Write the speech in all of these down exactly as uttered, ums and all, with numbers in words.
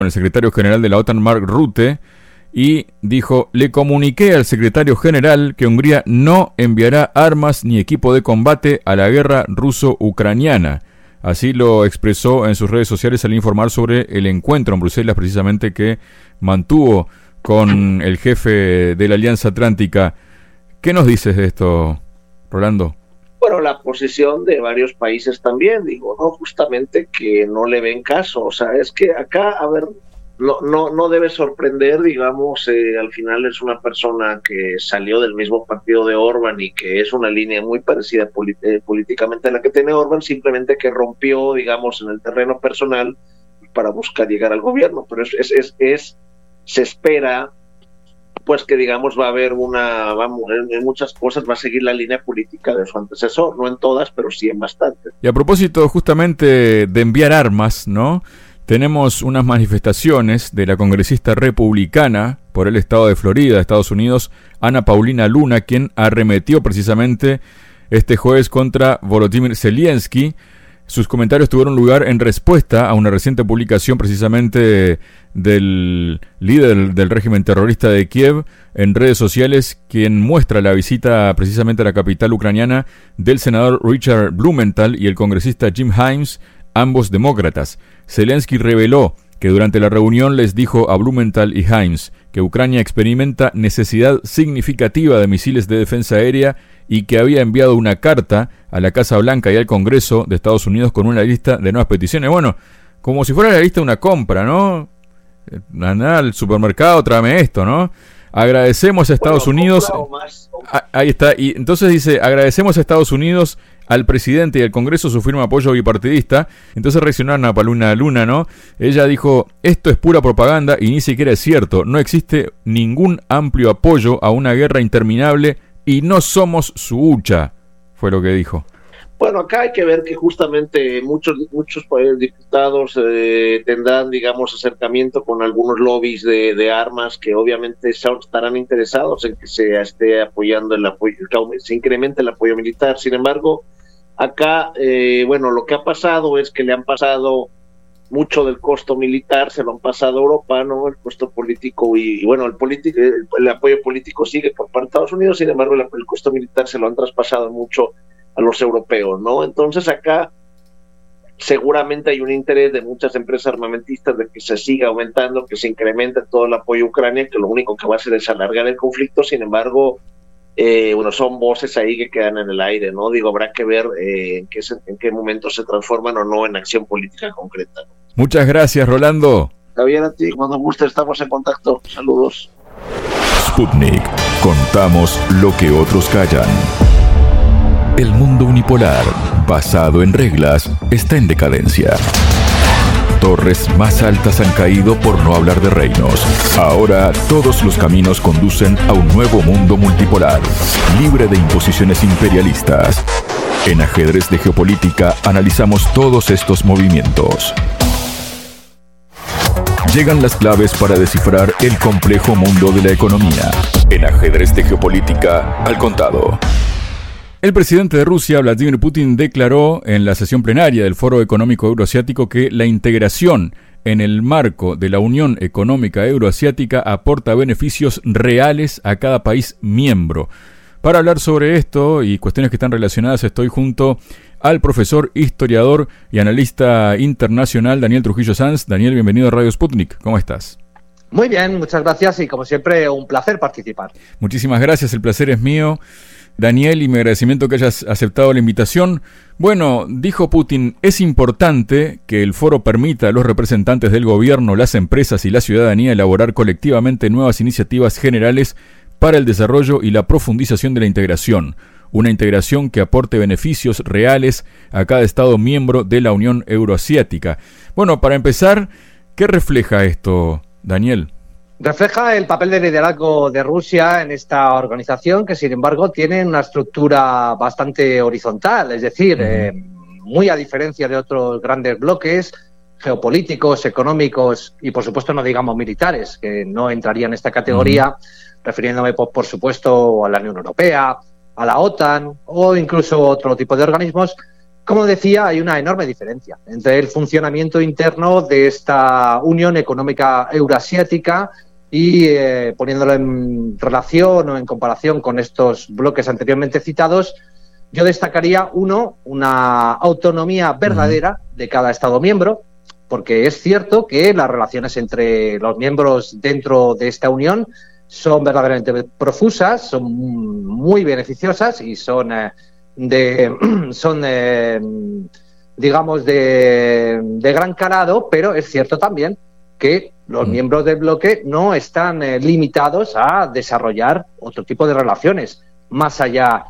el secretario general de la OTAN, Mark Rutte, y dijo: le comuniqué al secretario general que Hungría no enviará armas ni equipo de combate a la guerra ruso-ucraniana. Así lo expresó en sus redes sociales al informar sobre el encuentro en Bruselas, precisamente, que mantuvo con el jefe de la Alianza Atlántica. ¿Qué nos dices de esto, Rolando? Bueno, la posición de varios países también, digo, no, justamente que no le ven caso. O sea, es que acá, a ver, no no no debe sorprender, digamos, eh, al final es una persona que salió del mismo partido de Orbán y que es una línea muy parecida eh, políticamente a la que tiene Orbán, simplemente que rompió, digamos, en el terreno personal para buscar llegar al gobierno. Pero es es es, es se espera pues que, digamos, va a haber una, vamos, en muchas cosas va a seguir la línea política de su antecesor, no en todas, pero sí en bastantes. Y a propósito justamente de enviar armas, ¿no? Tenemos unas manifestaciones de la congresista republicana por el estado de Florida, Estados Unidos, Ana Paulina Luna, quien arremetió precisamente este jueves contra Volodymyr Zelensky. Sus comentarios tuvieron lugar en respuesta a una reciente publicación precisamente del líder del régimen terrorista de Kiev en redes sociales, quien muestra la visita precisamente a la capital ucraniana del senador Richard Blumenthal y el congresista Jim Himes, ambos demócratas. Zelensky reveló que durante la reunión les dijo a Blumenthal y Himes que Ucrania experimenta necesidad significativa de misiles de defensa aérea y que había enviado una carta a la Casa Blanca y al Congreso de Estados Unidos con una lista de nuevas peticiones. Bueno, como si fuera la lista de una compra, ¿no? Anda al supermercado, tráeme esto, ¿no? Agradecemos a Estados bueno, Unidos... Ah, ahí está. Y entonces dice, agradecemos a Estados Unidos, al presidente y al Congreso su firme apoyo bipartidista. Entonces reaccionaron a Paulina Luna, ¿no? Ella dijo: esto es pura propaganda y ni siquiera es cierto. No existe ningún amplio apoyo a una guerra interminable y no somos su hucha, fue lo que dijo. Bueno, acá hay que ver que justamente muchos muchos diputados eh, tendrán, digamos, acercamiento con algunos lobbies de, de armas que obviamente estarán interesados en que se esté apoyando el apoyo, se incremente el apoyo militar. Sin embargo, acá, eh, bueno, lo que ha pasado es que le han pasado mucho del costo militar, se lo han pasado a Europa, ¿no? El costo político y, y bueno, el, político, el, el apoyo político sigue por parte de Estados Unidos, sin embargo, el, el costo militar se lo han traspasado mucho a los europeos, ¿no? Entonces acá seguramente hay un interés de muchas empresas armamentistas de que se siga aumentando, que se incremente todo el apoyo a Ucrania, que lo único que va a hacer es alargar el conflicto. Sin embargo, eh, bueno, son voces ahí que quedan en el aire, ¿no? Digo, habrá que ver eh, en, qué se, en qué momento se transforman o no en acción política concreta, ¿no? Muchas gracias, Rolando. Javier, a ti, cuando guste estamos en contacto. Saludos. Sputnik. Contamos lo que otros callan. El mundo unipolar, basado en reglas, está en decadencia. Torres más altas han caído por no hablar de reinos. Ahora todos los caminos conducen a un nuevo mundo multipolar, libre de imposiciones imperialistas. En Ajedrez de Geopolítica analizamos todos estos movimientos. Llegan las claves para descifrar el complejo mundo de la economía. En Ajedrez de Geopolítica, al contado. El presidente de Rusia, Vladimir Putin, declaró en la sesión plenaria del Foro Económico Euroasiático que la integración en el marco de la Unión Económica Euroasiática aporta beneficios reales a cada país miembro. Para hablar sobre esto y cuestiones que están relacionadas, estoy junto al profesor, historiador y analista internacional Daniel Trujillo Sanz. Daniel, bienvenido a Radio Sputnik. ¿Cómo estás? Muy bien, muchas gracias y como siempre un placer participar. Muchísimas gracias, el placer es mío. Daniel, y mi agradecimiento que hayas aceptado la invitación. Bueno, dijo Putin, es importante que el foro permita a los representantes del gobierno, las empresas y la ciudadanía elaborar colectivamente nuevas iniciativas generales para el desarrollo y la profundización de la integración. Una integración que aporte beneficios reales a cada Estado miembro de la Unión Euroasiática. Bueno, para empezar, ¿qué refleja esto, Daniel? Refleja el papel de liderazgo de Rusia en esta organización, que sin embargo tiene una estructura bastante horizontal, es decir, uh-huh. eh, muy a diferencia de otros grandes bloques geopolíticos, económicos y por supuesto no digamos militares, que no entrarían en esta categoría, uh-huh. refiriéndome por, por supuesto a la Unión Europea, a la OTAN o incluso otro tipo de organismos. Como decía, hay una enorme diferencia entre el funcionamiento interno de esta Unión Económica Euroasiática y eh, poniéndolo en relación o en comparación con estos bloques anteriormente citados, yo destacaría, uno, una autonomía verdadera de cada Estado miembro, porque es cierto que las relaciones entre los miembros dentro de esta Unión son verdaderamente profusas, son muy beneficiosas y son, eh, de, son eh, digamos, de, de gran calado, pero es cierto también que los mm. miembros del bloque no están eh, limitados a desarrollar otro tipo de relaciones más allá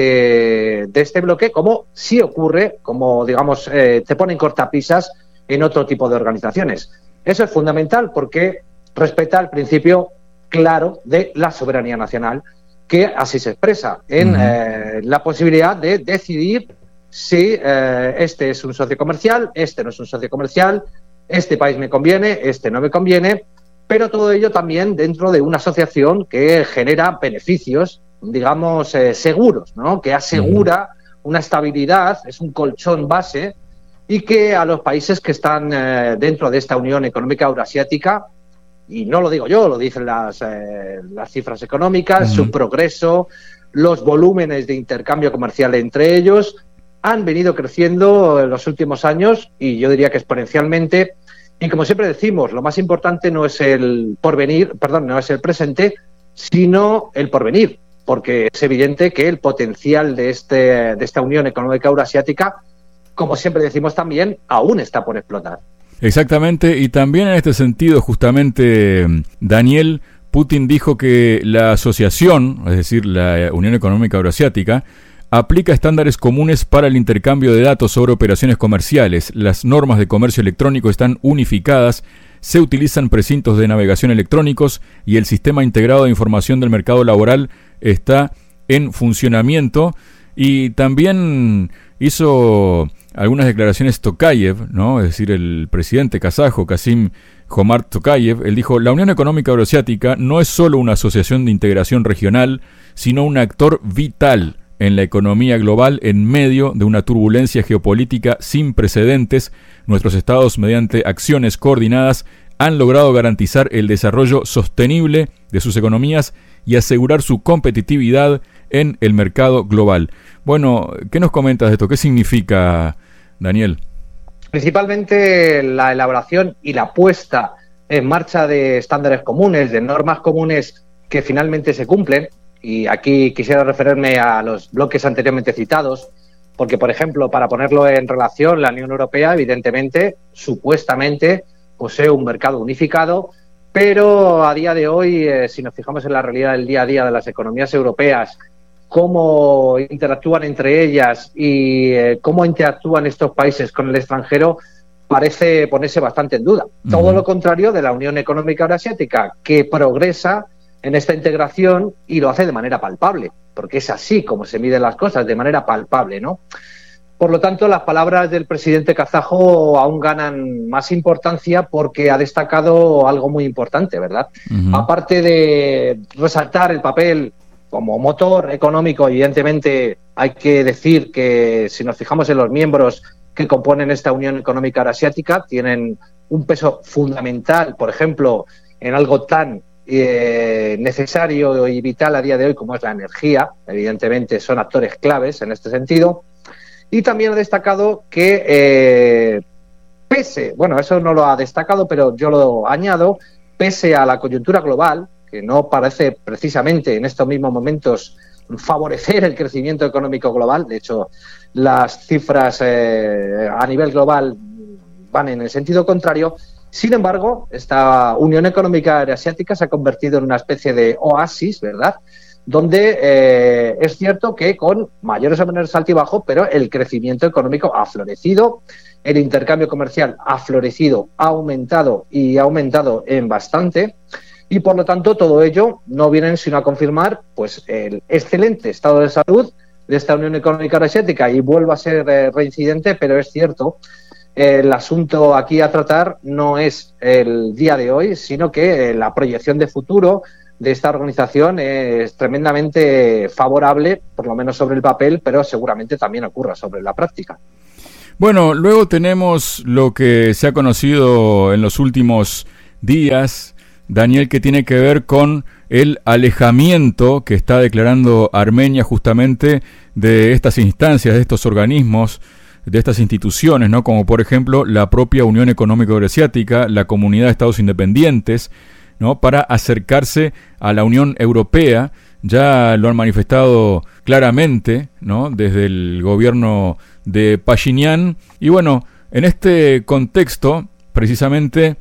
de, de este bloque, como sí ocurre, como digamos, eh, te ponen cortapisas en otro tipo de organizaciones. Eso es fundamental porque respeta el principio claro de la soberanía nacional, que así se expresa en uh-huh. eh, la posibilidad de decidir si eh, este es un socio comercial, este no es un socio comercial, este país me conviene, este no me conviene, pero todo ello también dentro de una asociación que genera beneficios, digamos, eh, seguros, ¿no? Que asegura uh-huh. una estabilidad, es un colchón base, y que a los países que están eh, dentro de esta Unión Económica Euroasiática, y no lo digo yo, lo dicen las, eh, las cifras económicas, uh-huh. su progreso, los volúmenes de intercambio comercial entre ellos, han venido creciendo en los últimos años, y yo diría que exponencialmente. Y como siempre decimos, lo más importante no es el porvenir, perdón, no es el presente, sino el porvenir, porque es evidente que el potencial de, este, de esta Unión Económica Euroasiática, como siempre decimos también, aún está por explotar. Exactamente, y también en este sentido, justamente, Daniel, Putin dijo que la asociación, es decir, la Unión Económica Euroasiática, aplica estándares comunes para el intercambio de datos sobre operaciones comerciales. Las normas de comercio electrónico están unificadas, se utilizan precintos de navegación electrónicos y el sistema integrado de información del mercado laboral está en funcionamiento. Y también hizo algunas declaraciones Tokayev, ¿no? Es decir, el presidente kazajo Kassym-Jomart Tokayev. Él dijo: la Unión Económica Euroasiática no es solo una asociación de integración regional, sino un actor vital en la economía global en medio de una turbulencia geopolítica sin precedentes. Nuestros estados, mediante acciones coordinadas, han logrado garantizar el desarrollo sostenible de sus economías y asegurar su competitividad en el mercado global. Bueno, ¿qué nos comentas de esto? ¿Qué significa, Daniel? Principalmente la elaboración y la puesta en marcha de estándares comunes, de normas comunes que finalmente se cumplen. Y aquí quisiera referirme a los bloques anteriormente citados, porque, por ejemplo, para ponerlo en relación, la Unión Europea, evidentemente, supuestamente, posee un mercado unificado, pero a día de hoy, eh, si nos fijamos en la realidad del día a día de las economías europeas, cómo interactúan entre ellas y eh, cómo interactúan estos países con el extranjero, parece ponerse bastante en duda. Uh-huh. Todo lo contrario de la Unión Económica Euroasiática, que progresa en esta integración y lo hace de manera palpable, porque es así como se miden las cosas, de manera palpable, ¿no? Por lo tanto, las palabras del presidente kazajo aún ganan más importancia porque ha destacado algo muy importante, ¿verdad? Uh-huh. Aparte de resaltar el papel como motor económico, evidentemente hay que decir que si nos fijamos en los miembros que componen esta Unión Económica Euroasiática, tienen un peso fundamental, por ejemplo, en algo tan eh, necesario y vital a día de hoy como es la energía. Evidentemente son actores claves en este sentido. Y también ha destacado que, eh, pese, bueno, eso no lo ha destacado, pero yo lo añado, pese a la coyuntura global, que no parece precisamente en estos mismos momentos favorecer el crecimiento económico global, de hecho, las cifras eh, a nivel global van en el sentido contrario. Sin embargo, esta Unión Económica Euroasiática se ha convertido en una especie de oasis, ¿verdad?, donde eh, es cierto que con mayores o menores altibajos, pero el crecimiento económico ha florecido, el intercambio comercial ha florecido, ha aumentado y ha aumentado en bastante, y por lo tanto todo ello no viene sino a confirmar pues el excelente estado de salud de esta Unión Económica Euroasiática. Y vuelvo a ser eh, reincidente, pero es cierto, el asunto aquí a tratar no es el día de hoy, sino que eh, la proyección de futuro de esta organización es tremendamente favorable, por lo menos sobre el papel, pero seguramente también ocurra sobre la práctica. Bueno, luego tenemos lo que se ha conocido en los últimos días, Daniel, que tiene que ver con el alejamiento que está declarando Armenia justamente de estas instancias, de estos organismos, de estas instituciones, ¿no? Como por ejemplo la propia Unión Económica Eurasiática, la Comunidad de Estados Independientes, ¿no? Para acercarse a la Unión Europea. Ya lo han manifestado claramente, ¿no? Desde el gobierno de Pashinyan. Y bueno, en este contexto, precisamente,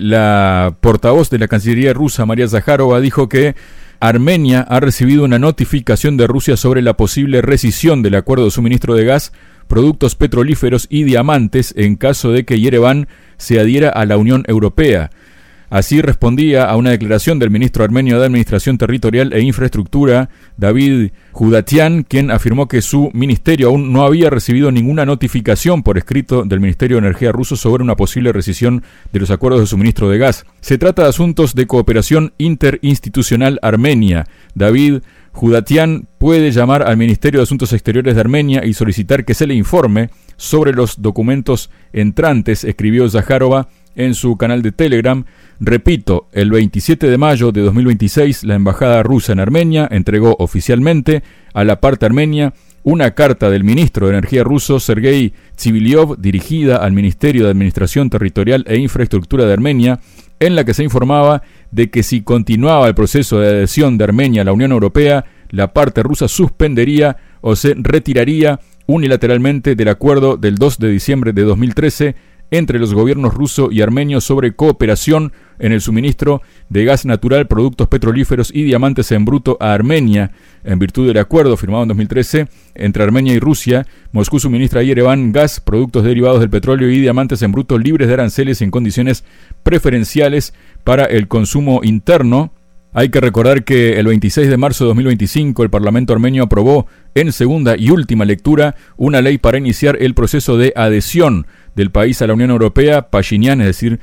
la portavoz de la Cancillería rusa, María Zakharova, dijo que Armenia ha recibido una notificación de Rusia sobre la posible rescisión del acuerdo de suministro de gas, productos petrolíferos y diamantes en caso de que Yerevan se adhiera a la Unión Europea. Así respondía a una declaración del ministro armenio de Administración Territorial e Infraestructura, David Judatian, quien afirmó que su ministerio aún no había recibido ninguna notificación por escrito del Ministerio de Energía ruso sobre una posible rescisión de los acuerdos de suministro de gas. Se trata de asuntos de cooperación interinstitucional armenia. David Judatian puede llamar al Ministerio de Asuntos Exteriores de Armenia y solicitar que se le informe sobre los documentos entrantes, escribió Zakharova en su canal de Telegram. Repito, el veintisiete de mayo de dos mil veintiséis, la embajada rusa en Armenia entregó oficialmente a la parte armenia una carta del ministro de Energía ruso, Sergei Tsivilyov, dirigida al Ministerio de Administración Territorial e Infraestructura de Armenia, en la que se informaba de que si continuaba el proceso de adhesión de Armenia a la Unión Europea, la parte rusa suspendería o se retiraría unilateralmente del acuerdo del dos de diciembre de dos mil trece entre los gobiernos ruso y armenio sobre cooperación en el suministro de gas natural, productos petrolíferos y diamantes en bruto a Armenia. En virtud del acuerdo firmado en dos mil trece entre Armenia y Rusia, Moscú suministra a Yerevan gas, productos derivados del petróleo y diamantes en bruto libres de aranceles en condiciones preferenciales para el consumo interno. Hay que recordar que el veintiséis de marzo de dos mil veinticinco el Parlamento armenio aprobó en segunda y última lectura una ley para iniciar el proceso de adhesión del país a la Unión Europea. Pashinyan, es decir,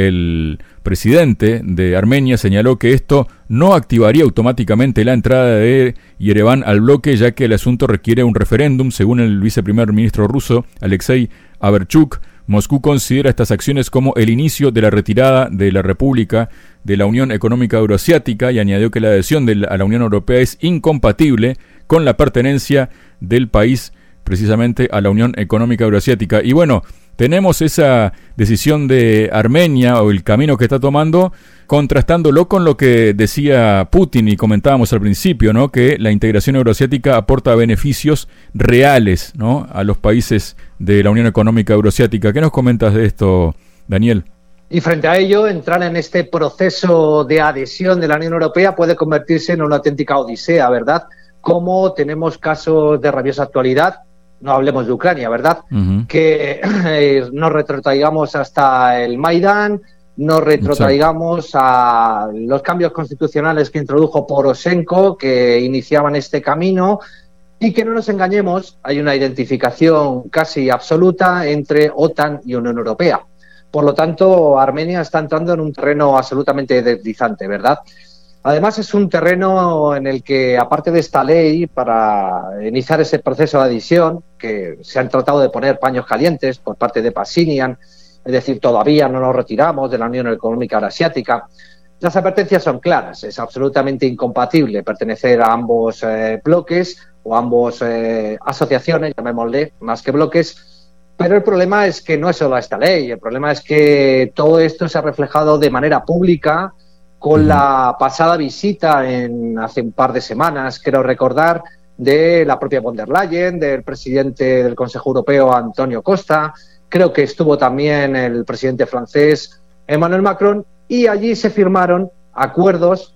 el presidente de Armenia, señaló que esto no activaría automáticamente la entrada de Yerevan al bloque, ya que el asunto requiere un referéndum. Según el viceprimer ministro ruso, Alexei Averchuk, Moscú considera estas acciones como el inicio de la retirada de la República de la Unión Económica Eurasiática y añadió que la adhesión de la, a la Unión Europea es incompatible con la pertenencia del país precisamente a la Unión Económica Eurasiática. Y bueno, tenemos esa decisión de Armenia o el camino que está tomando, contrastándolo con lo que decía Putin y comentábamos al principio, ¿no? Que la integración euroasiática aporta beneficios reales, ¿no? A los países de la Unión Económica Eurasiática. ¿Qué nos comentas de esto, Daniel? Y frente a ello, entrar en este proceso de adhesión de la Unión Europea puede convertirse en una auténtica odisea, ¿verdad? Como tenemos casos de rabiosa actualidad. No hablemos de Ucrania, ¿verdad? Uh-huh. Que eh, nos retrotraigamos hasta el Maidán, nos retrotraigamos a los cambios constitucionales que introdujo Poroshenko, que iniciaban este camino, y que no nos engañemos, hay una identificación casi absoluta entre OTAN y Unión Europea. Por lo tanto, Armenia está entrando en un terreno absolutamente deslizante, ¿verdad? Además, es un terreno en el que, aparte de esta ley, para iniciar ese proceso de adhesión, que se han tratado de poner paños calientes por parte de Pashinyan, es decir, todavía no nos retiramos de la Unión Económica Eurasiática, las advertencias son claras. Es absolutamente incompatible pertenecer a ambos eh, bloques o ambos eh, asociaciones, llamémosle, más que bloques. Pero el problema es que no es solo esta ley, el problema es que todo esto se ha reflejado de manera pública con la pasada visita en hace un par de semanas, creo recordar, de la propia von der Leyen, del presidente del Consejo Europeo, Antonio Costa, creo que estuvo también el presidente francés, Emmanuel Macron, y allí se firmaron acuerdos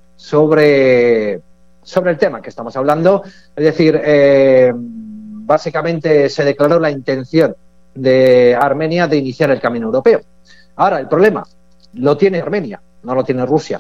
sobre, sobre el tema que estamos hablando. Es decir, eh, básicamente se declaró la intención de Armenia de iniciar el camino europeo. Ahora, el problema lo tiene Armenia, no lo tiene Rusia.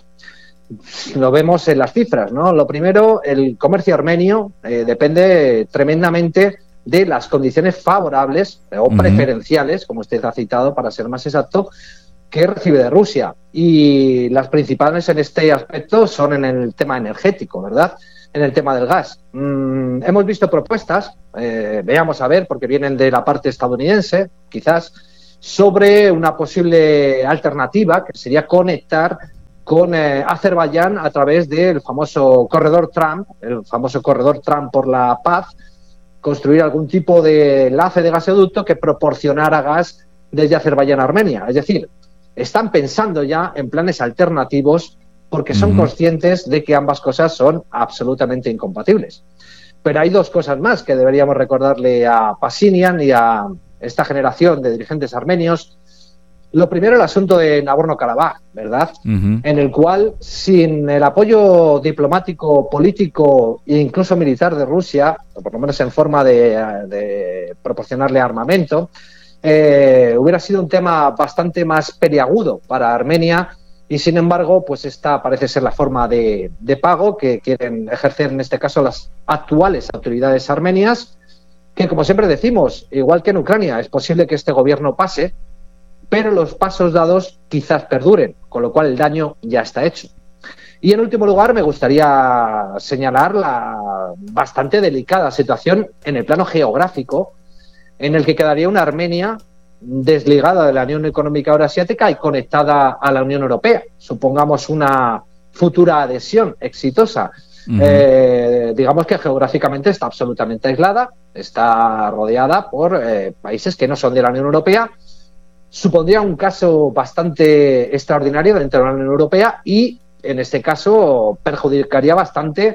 Lo vemos en las cifras, ¿no? Lo primero, el comercio armenio eh, depende tremendamente de las condiciones favorables o uh-huh. preferenciales, como usted ha citado, para ser más exacto, que recibe de Rusia. Y las principales en este aspecto son en el tema energético, ¿verdad? en el tema del gas. Mm, hemos visto propuestas, eh, veamos a ver, porque vienen de la parte estadounidense, quizás, sobre una posible alternativa, que sería conectar con eh, Azerbaiyán a través del famoso corredor Trump, el famoso corredor Trump por la paz, construir algún tipo de enlace de gasoducto que proporcionara gas desde Azerbaiyán a Armenia. Es decir, están pensando ya en planes alternativos porque son uh-huh. conscientes de que ambas cosas son absolutamente incompatibles. Pero hay dos cosas más que deberíamos recordarle a Pashinyan y a esta generación de dirigentes armenios. Lo primero, el asunto de Nagorno-Karabaj, ¿verdad? Uh-huh. En el cual, sin el apoyo diplomático, político e incluso militar de Rusia, o por lo menos en forma de, de proporcionarle armamento, eh, hubiera sido un tema bastante más peliagudo para Armenia, y sin embargo, pues esta parece ser la forma de, de pago que quieren ejercer en este caso las actuales autoridades armenias, que como siempre decimos, igual que en Ucrania, es posible que este gobierno pase, pero los pasos dados quizás perduren, con lo cual el daño ya está hecho. Y en último lugar, me gustaría señalar la bastante delicada situación en el plano geográfico, en el que quedaría una Armenia desligada de la Unión Económica Euroasiática y conectada a la Unión Europea. Supongamos una futura adhesión exitosa. Uh-huh. Eh, digamos que geográficamente está absolutamente aislada, está rodeada por eh, países que no son de la Unión Europea. Supondría un caso bastante extraordinario dentro de la Unión Europea y, en este caso, perjudicaría bastante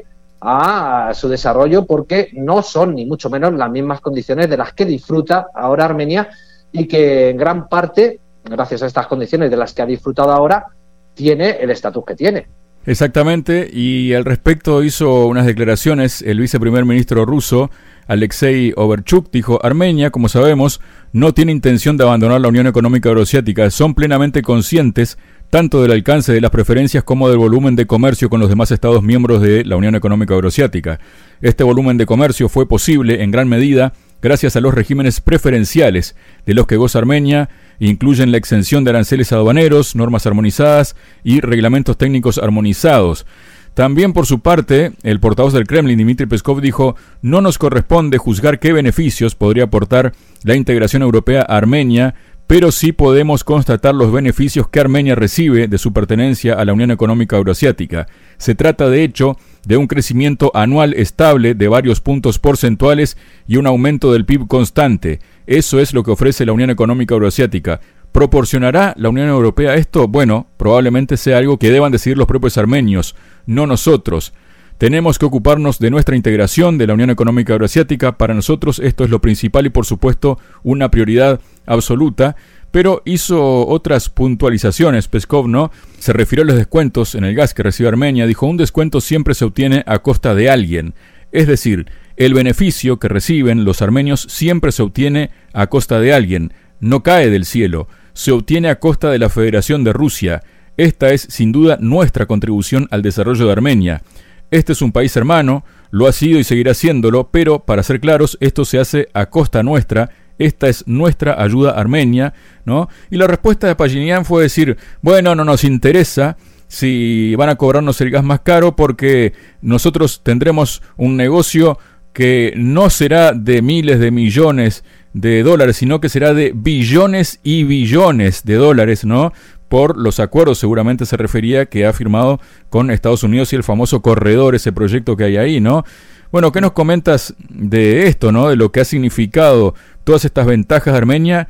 a su desarrollo porque no son ni mucho menos las mismas condiciones de las que disfruta ahora Armenia y que en gran parte, gracias a estas condiciones de las que ha disfrutado ahora, tiene el estatus que tiene. Exactamente, y al respecto hizo unas declaraciones el viceprimer ministro ruso, Alexei Overchuk. Dijo: Armenia, como sabemos, no tiene intención de abandonar la Unión Económica Euroasiática. Son plenamente conscientes tanto del alcance de las preferencias como del volumen de comercio con los demás Estados miembros de la Unión Económica Euroasiática. Este volumen de comercio fue posible en gran medida gracias a los regímenes preferenciales de los que goza Armenia. Incluyen la exención de aranceles aduaneros, normas armonizadas y reglamentos técnicos armonizados. También, por su parte, el portavoz del Kremlin, Dmitry Peskov, dijo: no nos corresponde juzgar qué beneficios podría aportar la integración europea a Armenia, pero sí podemos constatar los beneficios que Armenia recibe de su pertenencia a la Unión Económica Euroasiática. Se trata, de hecho, de un crecimiento anual estable de varios puntos porcentuales y un aumento del P I B constante. Eso es lo que ofrece la Unión Económica Euroasiática. ¿Proporcionará la Unión Europea esto? Bueno, probablemente sea algo que deban decidir los propios armenios, no nosotros. Tenemos que ocuparnos de nuestra integración de la Unión Económica Euroasiática. Para nosotros esto es lo principal y, por supuesto, una prioridad absoluta. Pero hizo otras puntualizaciones, Peskov, ¿no? Se refirió a los descuentos en el gas que recibe Armenia. Dijo: un descuento siempre se obtiene a costa de alguien. Es decir, el beneficio que reciben los armenios siempre se obtiene a costa de alguien. No cae del cielo. Se obtiene a costa de la Federación de Rusia. Esta es, sin duda, nuestra contribución al desarrollo de Armenia. Este es un país hermano, lo ha sido y seguirá siéndolo, pero, para ser claros, esto se hace a costa nuestra. Esta es nuestra ayuda a Armenia, ¿no? Y la respuesta de Pashinyan fue decir: bueno, no nos interesa si van a cobrarnos el gas más caro porque nosotros tendremos un negocio que no será de miles de millones de dólares, sino que será de billones y billones de dólares, ¿no? Por los acuerdos, seguramente se refería, que ha firmado con Estados Unidos y el famoso corredor, ese proyecto que hay ahí, ¿no? Bueno, ¿qué nos comentas de esto, ¿no? De lo que ha significado todas estas ventajas de Armenia,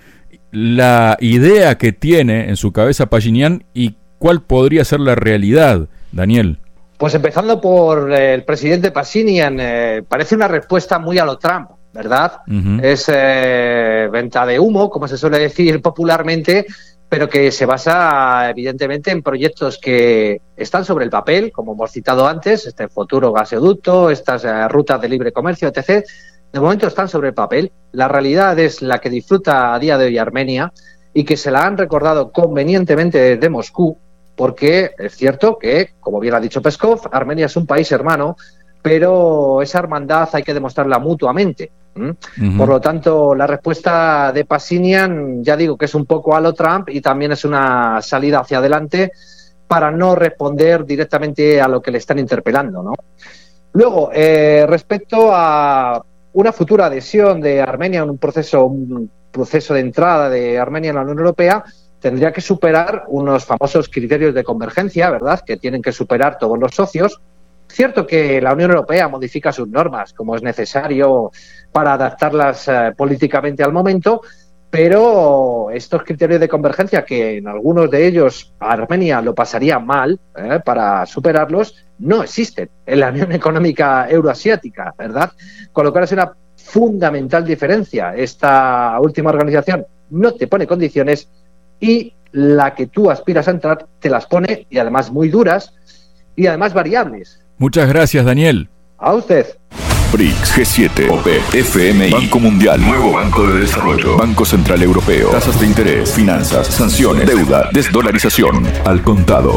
la idea que tiene en su cabeza Pashinyan y cuál podría ser la realidad, Daniel? Pues empezando por el presidente Pashinyan, eh, parece una respuesta muy a lo Trump, ¿verdad? Uh-huh. Es eh, venta de humo, como se suele decir popularmente, pero que se basa evidentemente en proyectos que están sobre el papel, como hemos citado antes, este futuro gasoducto, estas eh, rutas de libre comercio, etcétera. De momento están sobre el papel. La realidad es la que disfruta a día de hoy Armenia y que se la han recordado convenientemente desde Moscú, porque es cierto que, como bien ha dicho Peskov, Armenia es un país hermano, pero esa hermandad hay que demostrarla mutuamente. ¿Mm? Uh-huh. Por lo tanto, la respuesta de Pashinyan, ya digo que es un poco a lo Trump y también es una salida hacia adelante para no responder directamente a lo que le están interpelando, ¿no? Luego, eh, respecto a una futura adhesión de Armenia en un proceso, un proceso de entrada de Armenia en la Unión Europea, tendría que superar unos famosos criterios de convergencia, ¿verdad?, que tienen que superar todos los socios. Cierto que la Unión Europea modifica sus normas, como es necesario para adaptarlas eh, políticamente al momento, pero estos criterios de convergencia, que en algunos de ellos Armenia lo pasaría mal eh, para superarlos, no existen en la Unión Económica Euroasiática, ¿verdad? Con lo cual es una fundamental diferencia. Esta última organización no te pone condiciones y la que tú aspiras a entrar te las pone, y además muy duras y además variables. Muchas gracias, Daniel. A usted. B R I C S, G siete, O P E, F M I, Banco Mundial, Nuevo Banco de Desarrollo, Banco Central Europeo, tasas de interés, finanzas, sanciones, deuda, desdolarización, al contado.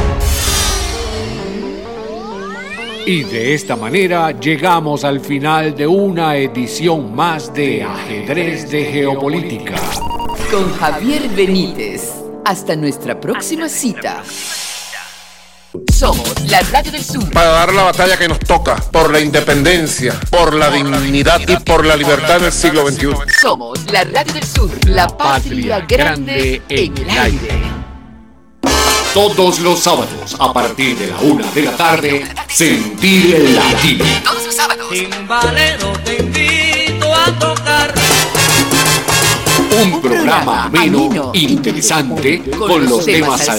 Y de esta manera llegamos al final de una edición más de Ajedrez de Geopolítica. Con Javier Benítez. Hasta nuestra próxima cita. Somos la Radio del Sur. Para dar la batalla que nos toca por la independencia, por la dignidad y por la libertad del siglo veintiuno. Somos la Radio del Sur, la patria grande en el aire. Todos los sábados, a partir de la una de la tarde, Sentir el Latino. Todos los sábados. Timbalero, te invito a tocar. Un programa ameno, interesante, con los temas